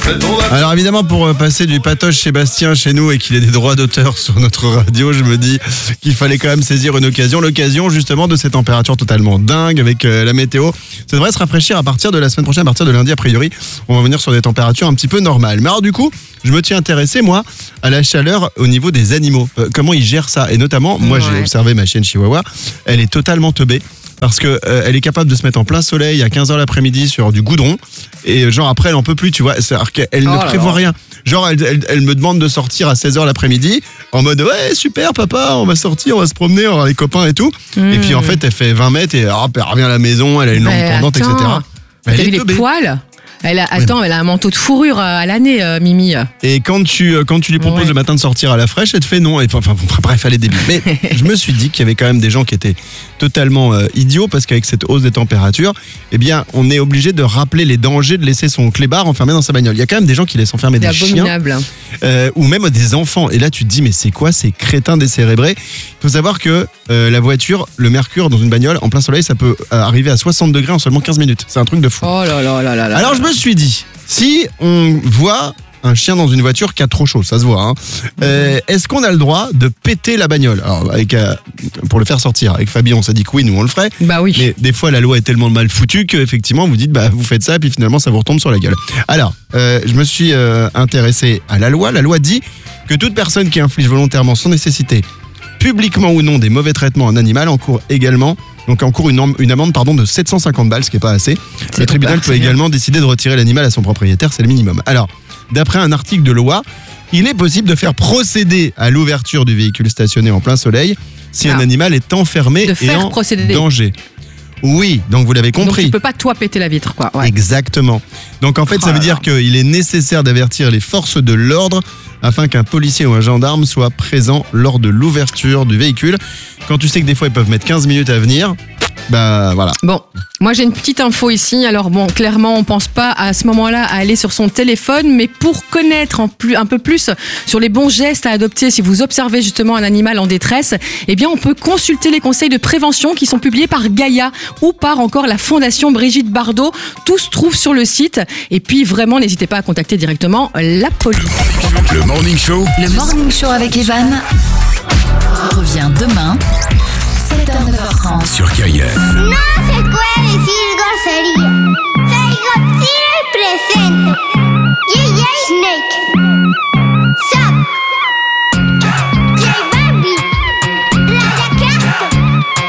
Alors évidemment, pour passer du patoche Sébastien chez nous et qu'il ait des droits d'auteur sur notre radio, je me dis qu'il fallait quand même saisir une occasion. L'occasion justement de ces températures totalement dingues avec la météo. Ça devrait se rafraîchir à partir de la semaine prochaine, à partir de lundi a priori. On va venir sur des températures un petit peu normales. Mais alors du coup, je me tiens intéressé moi à la chaleur au niveau des animaux. Comment ils gèrent ça? Et notamment, moi j'ai observé ma chienne Chihuahua, elle est totalement teubée. Parce que elle est capable de se mettre en plein soleil à 15h l'après-midi sur du goudron et genre après elle en peut plus, tu vois, c'est-à-dire qu'elle ne prévoit rien. Genre elle me demande de sortir à 16h l'après-midi en mode ouais super papa, on va sortir, on va se promener, on va voir les copains et tout. Et puis en fait elle fait 20 mètres et hop, elle revient à la maison, elle a une lampe pendante, etc. Elle est teubée. Les poils. Elle a un manteau de fourrure à l'année, Mimi. Et quand tu lui proposes le matin de sortir à la fraîche, elle te fait non. Enfin bref, elle est débile. Mais je me suis dit qu'il y avait quand même des gens qui étaient totalement idiots parce qu'avec cette hausse des températures, eh bien, on est obligé de rappeler les dangers de laisser son clébard enfermé dans sa bagnole. Il y a quand même des gens qui laissent enfermer des chiens ou même des enfants. Et là, tu te dis mais c'est quoi ces crétins décérébrés? Il faut savoir que la voiture, le mercure dans une bagnole en plein soleil, ça peut arriver à 60 degrés en seulement 15 minutes. C'est un truc de fou. Oh là là là là là. Alors je me suis dit, si on voit un chien dans une voiture qui a trop chaud, ça se voit, hein, est-ce qu'on a le droit de péter la bagnole? Alors pour le faire sortir, avec Fabien on s'est dit que oui, nous on le ferait. Bah oui. Mais des fois la loi est tellement mal foutue qu'effectivement vous dites bah vous faites ça et puis finalement ça vous retombe sur la gueule. Alors je me suis intéressé à la loi. La loi dit que toute personne qui inflige volontairement sans nécessité, publiquement ou non, des mauvais traitements à un animal encourt également une amende de 750 balles, ce qui n'est pas assez. Le tribunal peut également décider de retirer l'animal à son propriétaire, c'est le minimum. Alors, d'après un article de loi, il est possible de faire procéder à l'ouverture du véhicule stationné en plein soleil si un animal est enfermé et en danger. Oui, donc vous l'avez compris. Donc tu peux pas toi péter la vitre, quoi. Ouais. Exactement. Donc en fait, ça veut dire qu'il est nécessaire d'avertir les forces de l'ordre afin qu'un policier ou un gendarme soit présent lors de l'ouverture du véhicule. Quand tu sais que des fois ils peuvent mettre 15 minutes à venir, bah voilà. Bon, moi j'ai une petite info ici. Alors bon, clairement on pense pas à ce moment-là à aller sur son téléphone, mais pour connaître un peu plus sur les bons gestes à adopter si vous observez justement un animal en détresse, eh bien on peut consulter les conseils de prévention qui sont publiés par Gaïa ou par encore la Fondation Brigitte Bardot. Tout se trouve sur le site. Et puis vraiment n'hésitez pas à contacter directement la police. Le Morning Show. Le Morning Show avec Evan revient demain 7h-9h30 sur KIF.